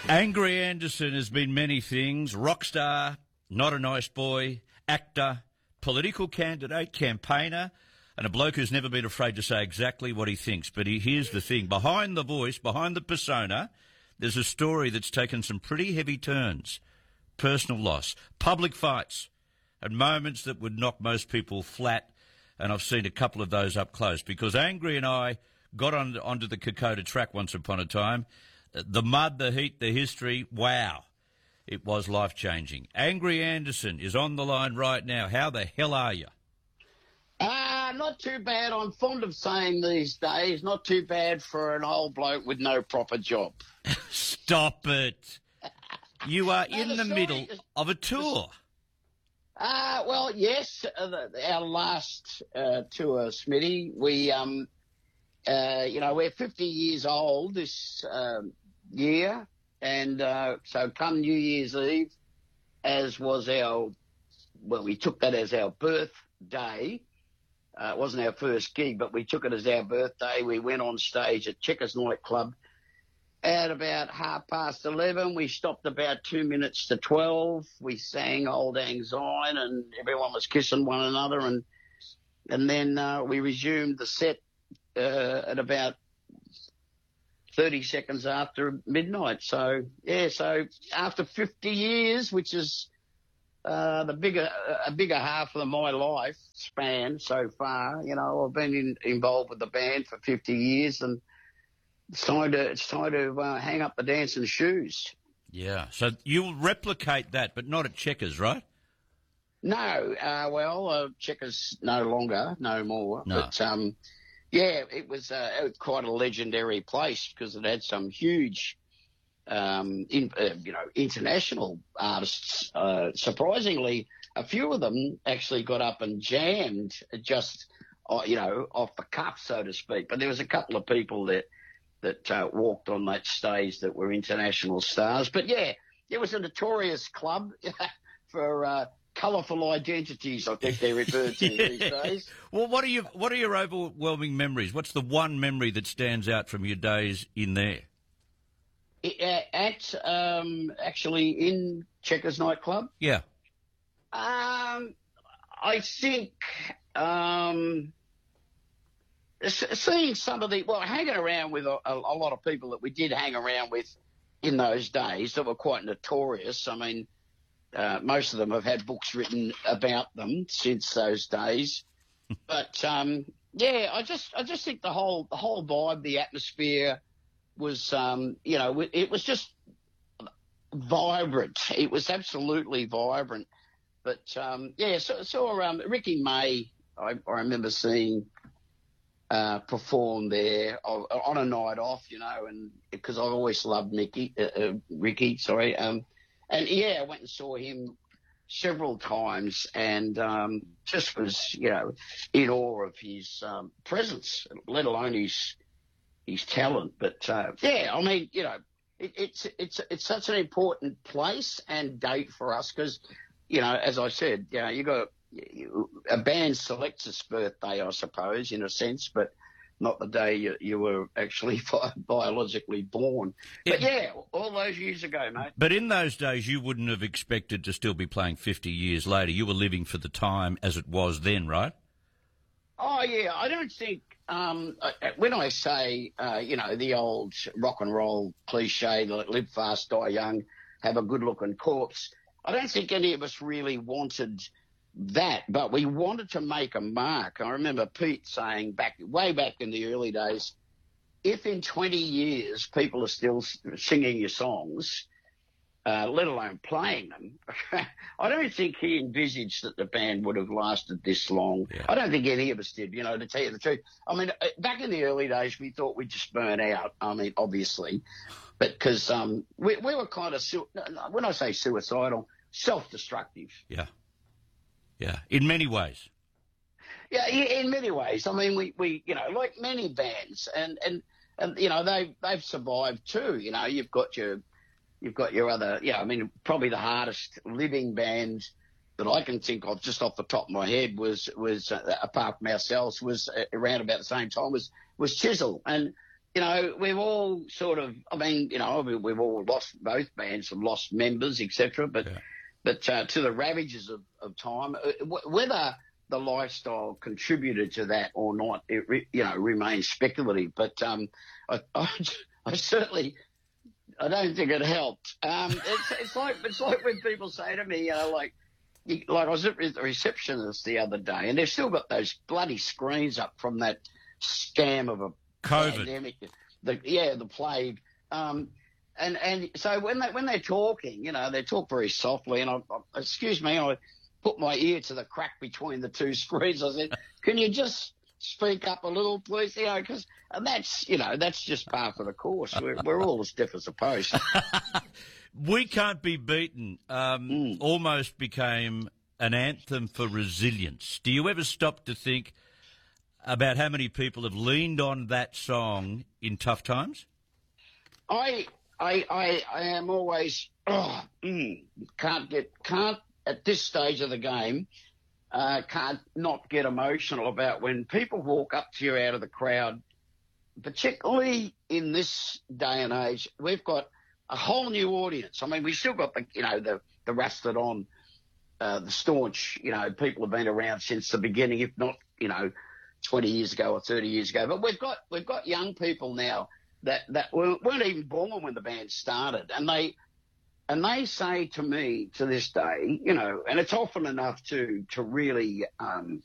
Angry Anderson has been many things: rock star, not a nice boy, actor, political candidate, campaigner, and a bloke who's never been afraid to say exactly what he thinks. But here's the thing: behind the voice, behind the persona, there's a story that's taken some pretty heavy turns. Personal loss, public fights, and moments that would knock most people flat. And I've seen a couple of those up close, because Angry and I got onto the Kokoda track once upon a time. The mud, the heat, the history, wow. It was life-changing. Angry Anderson is on the line right now. How the hell are you? Not too bad. I'm fond of saying these days, not too bad for an old bloke with no proper job. Stop it. You are in the middle of a tour. Well, yes, our last tour, Smitty, we, we're 50 years old this year, and so come New Year's Eve, we took that as our birthday. It wasn't our first gig, but we took it as our birthday. We went on stage at Checkers nightclub at about 11:30. We stopped about 2 minutes to 12. We sang Old Lang Syne, and everyone was kissing one another, and then we resumed the set at about 30 seconds after midnight. So after 50 years, which is a bigger half of my life span so far, I've been involved with the band for 50 years, and it's time to hang up the dancing shoes. Yeah, so you'll replicate that, but not at Checkers, right? No, Checkers no more. No. But it was quite a legendary place because it had some huge, international artists. Surprisingly, a few of them actually got up and jammed just, off the cuff, so to speak. But there was a couple of people that walked on that stage that were international stars. But yeah, it was a notorious club for colourful identities, I think they're referred to these days. Well, what are your overwhelming memories? What's the one memory that stands out from your days in there? Actually in Checkers nightclub? Yeah. I think seeing somebody, hanging around with a lot of people that we did hang around with in those days that were quite notorious. I mean, most of them have had books written about them since those days. But, I just think the whole vibe, the atmosphere was, it was just vibrant. It was absolutely vibrant. But, Ricky May, I remember seeing perform there on a night off, and because I've always loved Ricky, sorry. And I went and saw him several times, and just was, in awe of his presence, let alone his talent. But it's such an important place and date for us because, as I said, you got a band selects its birthday, I suppose, in a sense, but not the day you were actually biologically born. But all those years ago, mate. But in those days, you wouldn't have expected to still be playing 50 years later. You were living for the time as it was then, right? Oh, yeah. I don't think, when I say, the old rock and roll cliche, live fast, die young, have a good-looking corpse, I don't think any of us really wanted that, but we wanted to make a mark. I remember Pete saying way back in the early days, if in 20 years people are still singing your songs, let alone playing them, I don't think he envisaged that the band would have lasted this long. Yeah. I don't think any of us did, to tell you the truth. I mean, back in the early days, we thought we'd just burn out. I mean, obviously, but because we were kind of, when I say suicidal, self-destructive. Yeah. Yeah, in many ways. Yeah, in many ways. I mean, we like many bands, and they've survived too. You've got your other. Yeah, I mean, probably the hardest living band that I can think of just off the top of my head was apart from ourselves was around about the same time was Chisel, and you know, we've all sort of, I mean, you know, we've all lost, both bands have lost members, etc. But to the ravages of time, whether the lifestyle contributed to that or not, remains speculative. But I certainly, I don't think it helped. It's like when people say to me, like I was at the receptionist the other day, and they've still got those bloody screens up from that scam of a COVID pandemic, the plague. And so when they're talking, they talk very softly, and excuse me, I put my ear to the crack between the two screens. I said, "Can you just speak up a little, please?" And that's just par for the course. We're all as deaf as a post. We Can't Be Beaten almost became an anthem for resilience. Do you ever stop to think about how many people have leaned on that song in tough times? I am always can't at this stage of the game can't not get emotional about when people walk up to you out of the crowd, particularly in this day and age. We've got a whole new audience. I mean, we've still got the rusted on, the staunch, people have been around since the beginning, if not 20 years ago or 30 years ago. But we've got young people now that weren't even born when the band started, and they say to me to this day, and it's often enough to really, I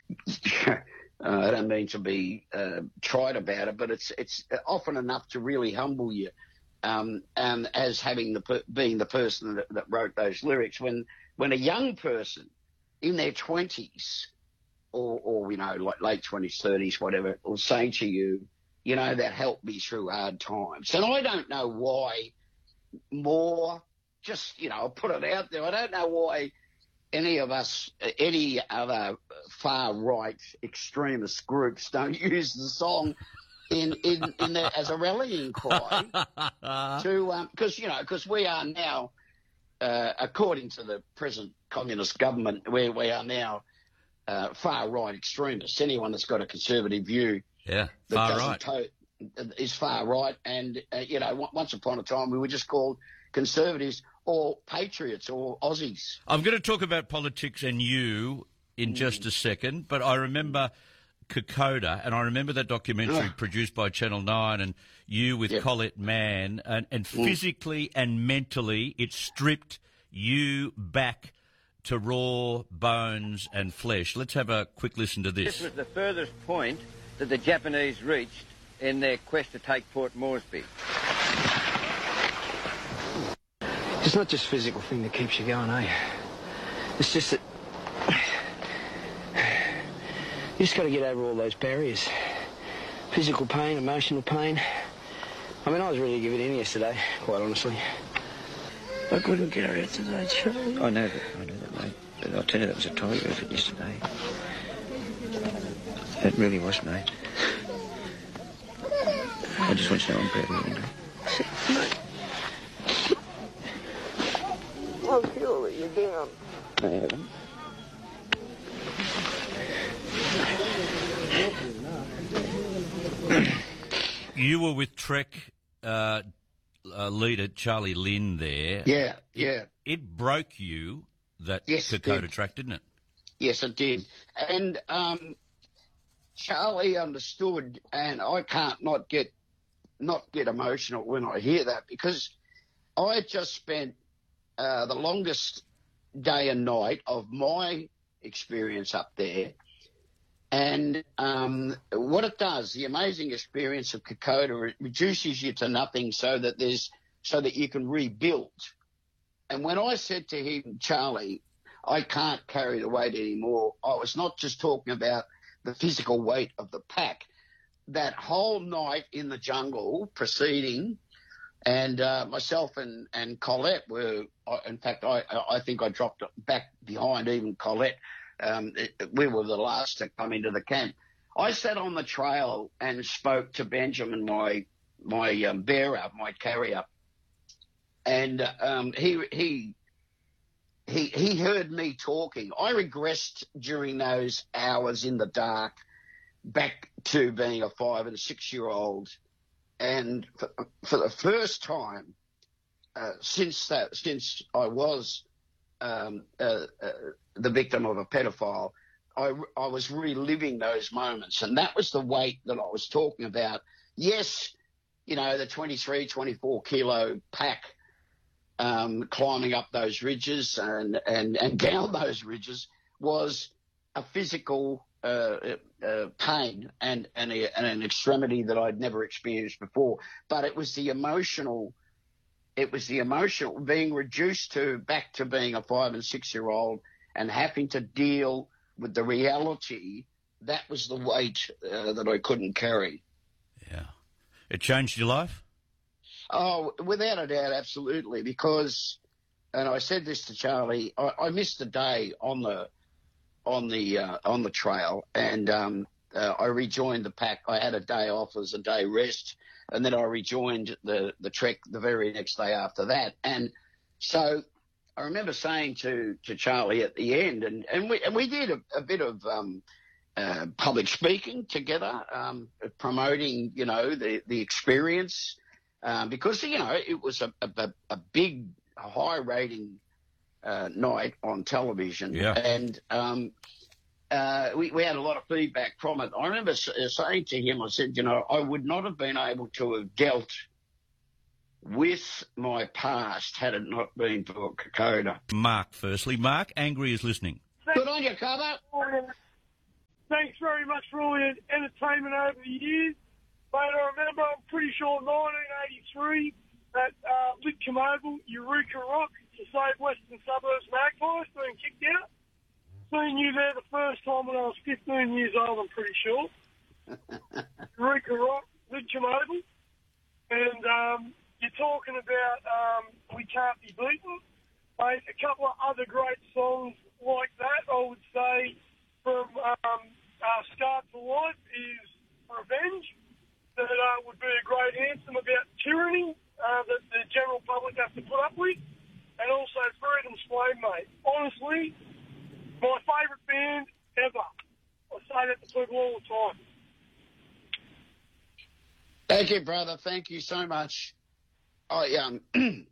don't mean to be trite about it, but it's often enough to really humble you, and as being the person that wrote those lyrics, when a young person in their 20s or like late 20s, 30s, whatever, will say to you, that helped me through hard times. And I don't know why more, just, I'll put it out there, I don't know why any other far-right extremist groups don't use the song as a rallying cry because we are now, according to the present communist government, we are now far-right extremists. Anyone that's got a conservative view is far right. And, once upon a time we were just called conservatives or patriots or Aussies. I'm going to talk about politics and you in just a second, but I remember Kokoda, and I remember that documentary produced by Channel 9 and you with Colette Mann, and physically and mentally it stripped you back to raw bones and flesh. Let's have a quick listen to this. This was the furthest point that the Japanese reached in their quest to take Port Moresby. It's not just a physical thing that keeps you going, eh? It's just that you just got to get over all those barriers. Physical pain, emotional pain. I mean, I was ready to give it in yesterday, quite honestly. I couldn't get her out today, Charlie. I know that, mate. But I'll tell you, that was a tiger effort yesterday. It really was, mate. I just want you to know I'm proud of you, Mate. I'm sure that you're down. I haven't. You were with Trek leader Charlie Lynn there. Yeah. It broke you, that yes, Kokoda track, didn't it? Yes, it did. And Charlie understood, and I can't not get emotional when I hear that, because I just spent the longest day and night of my experience up there. And what it does, the amazing experience of Kokoda, it reduces you to nothing so that you can rebuild. And when I said to him, Charlie, I can't carry the weight anymore, I was not just talking about the physical weight of the pack. That whole night in the jungle proceeding, and myself and Colette were, in fact, I think I dropped back behind even Colette. We were the last to come into the camp. I sat on the trail and spoke to Benjamin, my bearer, my carrier, and he heard me talking. I regressed during those hours in the dark back to being a 5 and 6 year old And for the first time since I was the victim of a pedophile, I was reliving those moments. And that was the weight that I was talking about. Yes, you know, the 23, 24 kilo pack climbing up those ridges and down those ridges was a physical pain and an extremity that I'd never experienced before. But it was the emotional being reduced back to being a 5 and 6 year old and having to deal with the reality. That was the weight that I couldn't carry. Yeah. It changed your life? Oh, without a doubt, absolutely. Because, and I said this to Charlie, I missed a day on the trail, and I rejoined the pack. I had a day off as a day rest, and then I rejoined the trek the very next day after that. And so I remember saying to Charlie at the end, and we did a bit of public speaking together, promoting, you know, the experience, because, you know, it was a big, high rating night on television. Yeah. And we had a lot of feedback from it. I remember saying to him, I said, you know, I would not have been able to have dealt with my past had it not been for Kokoda. Mark, firstly. Mark, Angry is listening. Good on you, Cover. Thanks very much for all your entertainment over the years. Mate, I remember, I'm pretty sure, 1983 at Lidcombe Oval, Eureka Rock, to save Western Suburbs Magpies being kicked out. Seen you there the first time when I was 15 years old, I'm pretty sure. Eureka Rock, Lidcombe Oval. And you're talking about We Can't Be Beaten. Mate, a couple of other great songs like that, I would say, from Scarred for Life is Revenge. That would be a great anthem about tyranny that the general public has to put up with. And also Freedom's Flame, mate. Honestly, my favourite band ever. I say that to people all the time. Thank you, brother. Thank you so much. I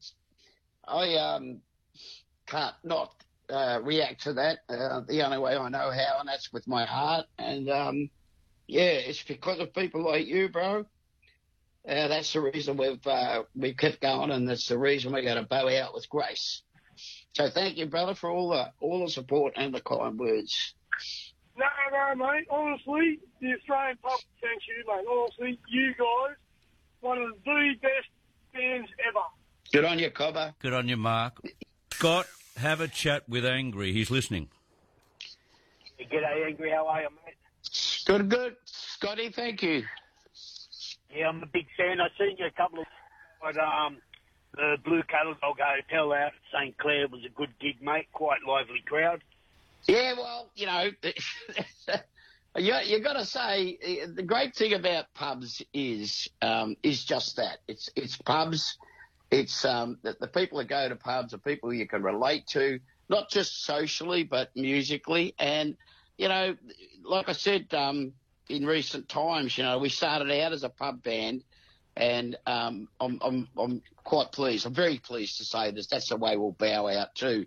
can't not react to that the only way I know how, and that's with my heart. And yeah, it's because of people like you, bro. That's the reason we've kept going, and that's the reason we're going to bow out with grace. So thank you, brother, for all the support and the kind words. No, mate. Honestly, the Australian public thanks you, mate. Honestly, you guys, one of the best bands ever. Good on you, Cobber. Good on you, Mark. Scott, have a chat with Angry. He's listening. G'day, Angry. How are you, mate? Good. Scotty, thank you. Yeah, I'm a big fan. I've seen you a couple of the Blue Cattle Dog Hotel out at St. Clair was a good gig, mate. Quite lively crowd. Yeah, well, you know, you got to say the great thing about pubs is just that. It's pubs. It's the people that go to pubs are people you can relate to, not just socially but musically. And you know, like I said, in recent times, you know, we started out as a pub band, and I'm quite pleased. I'm very pleased to say this. That's the way we'll bow out too.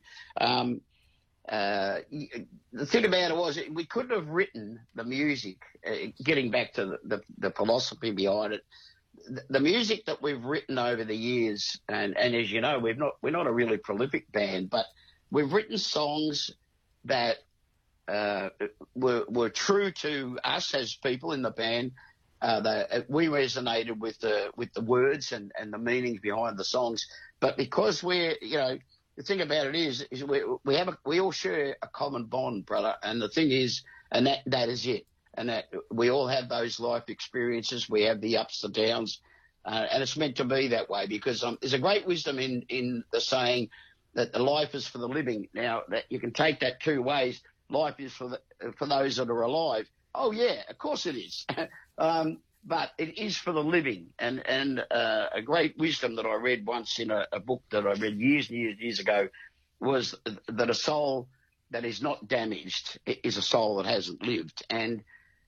The thing about it was we couldn't have written the music. Getting back to the philosophy behind it, the music that we've written over the years, and as you know, we're not a really prolific band, but we've written songs that were true to us as people in the band. We resonated with the words and the meanings behind the songs, but because we're, you know, the thing about it is we all share a common bond, brother. And the thing is, and that is it. And that we all have those life experiences. We have the ups and downs, and it's meant to be that way because there's a great wisdom in the saying that the life is for the living. Now that you can take that two ways. Life is for those that are alive. Oh yeah, of course it is. But it is for the living, and a great wisdom that I read once in a book that I read years and years ago was that a soul that is not damaged is a soul that hasn't lived. And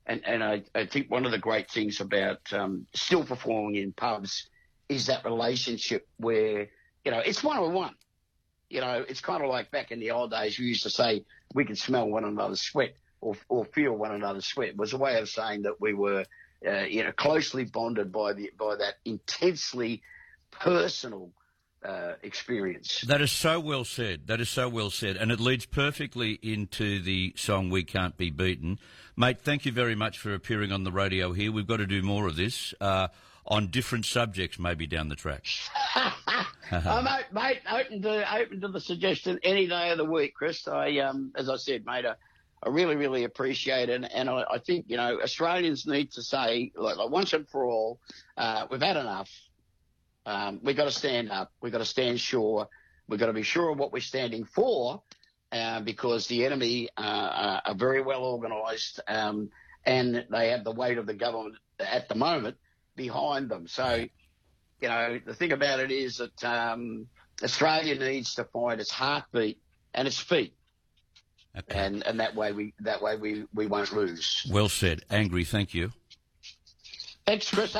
And I think one of the great things about still performing in pubs is that relationship where, it's one-on-one. It's kind of like back in the old days, we used to say we could smell one another's sweat or feel one another's sweat. It was a way of saying that we were, closely bonded by that intensely personal experience. That is so well said. And it leads perfectly into the song We Can't Be Beaten. Mate, thank you very much for appearing on the radio here. We've got to do more of this on different subjects maybe down the track. I'm open to the suggestion any day of the week, Chris. As I said, mate, I really, really appreciate it. And I think, Australians need to say, like once and for all, we've had enough. We've got to stand up. We've got to stand sure. We've got to be sure of what we're standing for because the enemy are very well organised and they have the weight of the government at the moment behind them. So, the thing about it is that Australia needs to find its heartbeat and its feet. Okay. And that way we won't lose. Well said. Angry, thank you. Thanks, Chris.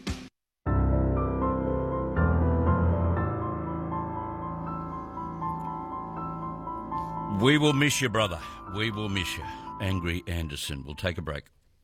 We will miss you, brother. We will miss you. Angry Anderson. We'll take a break.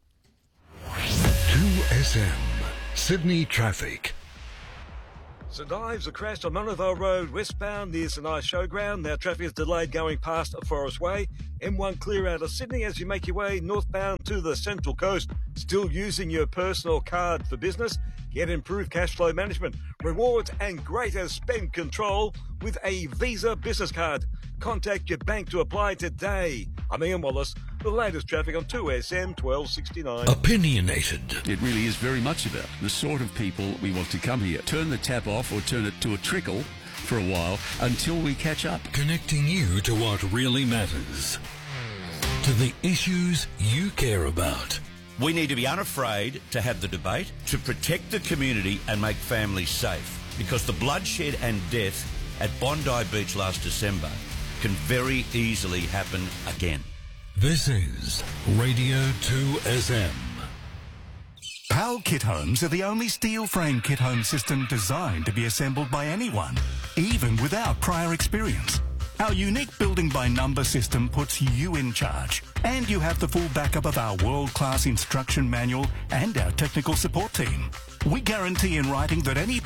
2SM, Sydney traffic. St Ives have crashed on Monavale Road westbound near St Ives Showground. Now traffic is delayed going past Forest Way. M1 clear out of Sydney as you make your way northbound to the Central Coast. Still using your personal card for business? Get improved cash flow management, rewards and greater spend control with a Visa business card. Contact your bank to apply today. I'm Ian Wallace. The latest traffic on 2SM 1269. Opinionated. It really is very much about the sort of people we want to come here. Turn the tap off or turn it to a trickle for a while until we catch up. Connecting you to what really matters. To the issues you care about. We need to be unafraid to have the debate, to protect the community and make families safe. Because the bloodshed and death at Bondi Beach last December can very easily happen again. This is Radio 2SM. PAL Kit Homes are the only steel frame kit home system designed to be assembled by anyone, even without prior experience. Our unique building by number system puts you in charge, and you have the full backup of our world-class instruction manual and our technical support team. We guarantee in writing that any